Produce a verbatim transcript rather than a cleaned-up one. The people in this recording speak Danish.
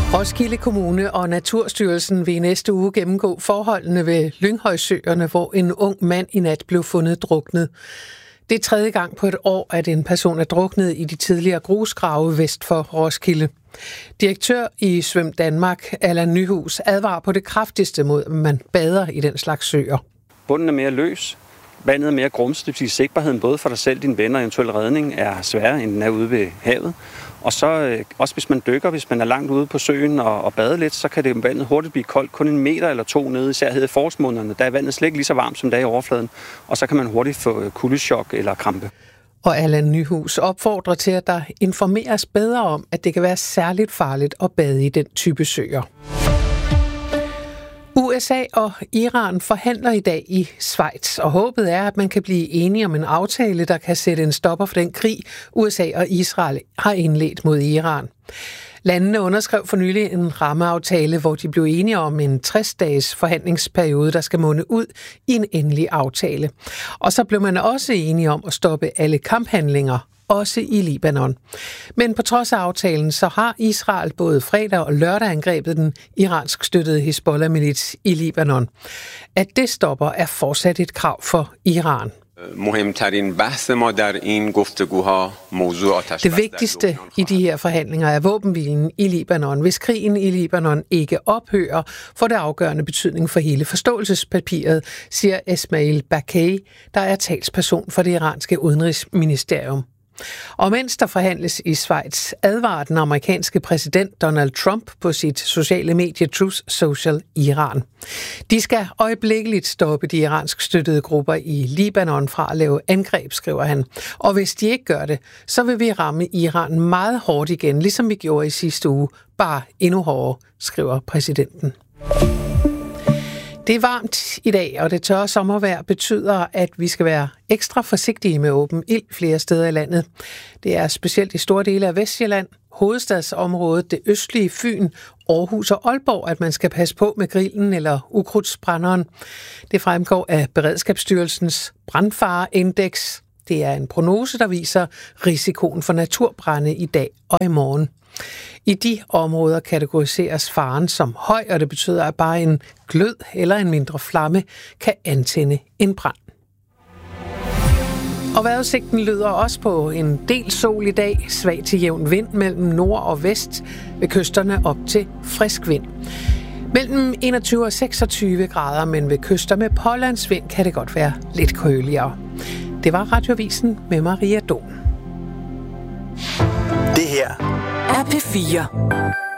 Roskilde Kommune og Naturstyrelsen vil i næste uge gennemgå forholdene ved Lynghøjsøerne, hvor en ung mand i nat blev fundet druknet. Det er tredje gang på et år, at en person er druknet i de tidligere grusgrave vest for Roskilde. Direktør i Svøm Danmark, Allan Nyhus, advarer på det kraftigste mod, at man bader i den slags søer. Bunden er mere løs, vandet er mere grumset, det vil sige sigtbarheden både for dig selv, dine venner og eventuel redning er sværere, end den er ude ved havet. Og så øh, også hvis man dykker, hvis man er langt ude på søen og, og bader lidt, så kan det vandet hurtigt blive koldt. Kun en meter eller to nede, især hed i forårsmånederne, der er vandet slet ikke lige så varmt som der i overfladen. Og så kan man hurtigt få kuldechok eller krampe. Og Allan Nyhus opfordrer til, at der informeres bedre om, at det kan være særligt farligt at bade i den type søer. U S A og Iran forhandler i dag i Schweiz, og håbet er, at man kan blive enige om en aftale, der kan sætte en stopper for den krig, U S A og Israel har indledt mod Iran. Landene underskrev for nylig en rammeaftale, hvor de blev enige om en tres-dages forhandlingsperiode, der skal munde ud i en endelig aftale. Og så blev man også enige om at stoppe alle kamphandlinger, også i Libanon. Men på trods af aftalen, så har Israel både fredag og lørdag angrebet den iransk støttede Hizbollah-milits i Libanon. At det stopper er fortsat et krav for Iran. Det vigtigste i de her forhandlinger er våbenhvilen i Libanon. Hvis krigen i Libanon ikke ophører, får det afgørende betydning for hele forståelsespapiret, siger Esmail Bakay, der er talsperson for det iranske udenrigsministerium. Og mens der forhandles i Schweiz, advarer den amerikanske præsident Donald Trump på sit sociale medie Truth Social Iran. De skal øjeblikkeligt stoppe de iransk støttede grupper i Libanon fra at lave angreb, skriver han. Og hvis de ikke gør det, så vil vi ramme Iran meget hårdt igen, ligesom vi gjorde i sidste uge, bare endnu hårdere, skriver præsidenten. Det er varmt i dag, og det tørre sommervejr betyder, at vi skal være ekstra forsigtige med åben ild flere steder i landet. Det er specielt i store dele af Vestjylland, hovedstadsområdet, det østlige Fyn, Aarhus og Aalborg, at man skal passe på med grillen eller ukrudtsbrænderen. Det fremgår af Beredskabsstyrelsens brandfareindeks. Det er en prognose, der viser risikoen for naturbrande i dag og i morgen. I de områder kategoriseres faren som høj, og det betyder, at bare en glød eller en mindre flamme kan antænde en brand. Og vejrudsigten lyder også på en del sol i dag, svag til jævn vind mellem nord og vest, ved kysterne op til frisk vind. Mellem enogtyve og seksogtyve grader, men ved kyster med pålandsvind kan det godt være lidt køligere. Det var Radioavisen med Maria Don. Det her er P fire.